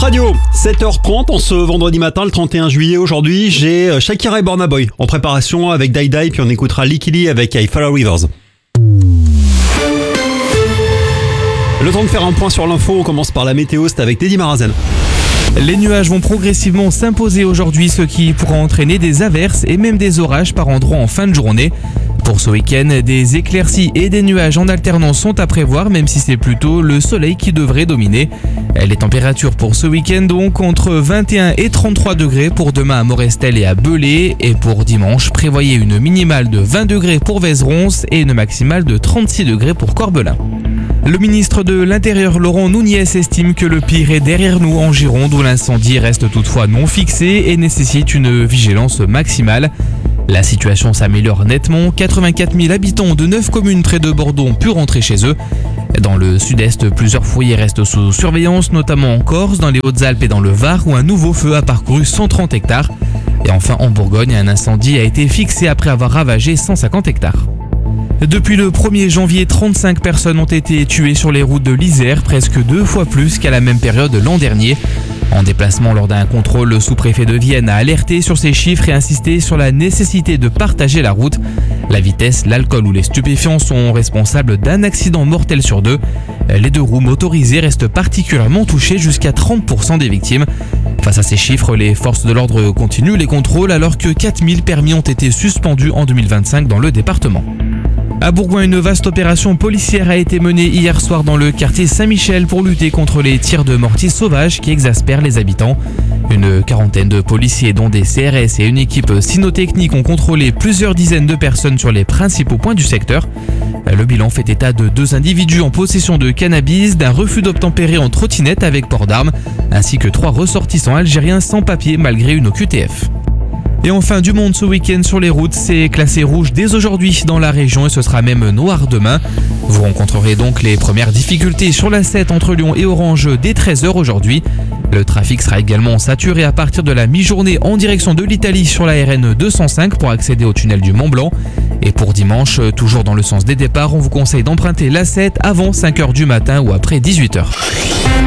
Radio, 7h30 en ce vendredi matin, le 31 juillet. Aujourd'hui, j'ai Shakira et Burna Boy en préparation avec Dai Dai, puis on écoutera Licky Lee avec I Follow Rivers. Le temps de faire un point sur l'info, on commence par la météo, c'est avec Teddy Marazen. Les nuages vont progressivement s'imposer aujourd'hui, ce qui pourra entraîner des averses et même des orages par endroits en fin de journée. Pour ce week-end, des éclaircies et des nuages en alternance sont à prévoir, même si c'est plutôt le soleil qui devrait dominer. Les températures pour ce week-end donc entre 21 et 33 degrés pour demain à Morestel et à Belay. Et pour dimanche, prévoyez une minimale de 20 degrés pour Vézeronce et une maximale de 36 degrés pour Corbelin. Le ministre de l'Intérieur Laurent Nunez estime que le pire est derrière nous en Gironde, où l'incendie reste toutefois non fixé et nécessite une vigilance maximale. La situation s'améliore nettement, 84 000 habitants de 9 communes près de Bordeaux ont pu rentrer chez eux. Dans le sud-est, plusieurs foyers restent sous surveillance, notamment en Corse, dans les Hautes-Alpes et dans le Var, où un nouveau feu a parcouru 130 hectares. Et enfin en Bourgogne, un incendie a été fixé après avoir ravagé 150 hectares. Depuis le 1er janvier, 35 personnes ont été tuées sur les routes de l'Isère, presque 2 fois plus qu'à la même période l'an dernier. En déplacement lors d'un contrôle, le sous-préfet de Vienne a alerté sur ces chiffres et insisté sur la nécessité de partager la route. La vitesse, l'alcool ou les stupéfiants sont responsables d'un accident mortel sur 2. Les 2 roues motorisées restent particulièrement touchées, jusqu'à 30% des victimes. Face à ces chiffres, les forces de l'ordre continuent les contrôles alors que 4000 permis ont été suspendus en 2025 dans le département. À Bourgoin, une vaste opération policière a été menée hier soir dans le quartier Saint-Michel pour lutter contre les tirs de mortier sauvages qui exaspèrent les habitants. Une quarantaine de policiers, dont des CRS et une équipe cynotechnique, ont contrôlé plusieurs dizaines de personnes sur les principaux points du secteur. Le bilan fait état de 2 individus en possession de cannabis, d'un refus d'obtempérer en trottinette avec port d'armes, ainsi que 3 ressortissants algériens sans papier malgré une OQTF. Et enfin, du monde ce week-end sur les routes, c'est classé rouge dès aujourd'hui dans la région et ce sera même noir demain. Vous rencontrerez donc les premières difficultés sur la 7 entre Lyon et Orange dès 13h aujourd'hui. Le trafic sera également saturé à partir de la mi-journée en direction de l'Italie sur la RN 205 pour accéder au tunnel du Mont-Blanc. Et pour dimanche, toujours dans le sens des départs, on vous conseille d'emprunter la 7 avant 5h du matin ou après 18h.